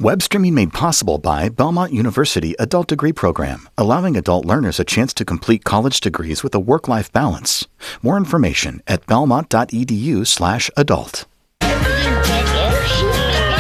Web streaming made possible by Belmont University Adult Degree Program, allowing adult learners a chance to complete college degrees with a work-life balance. More information at belmont.edu/adult.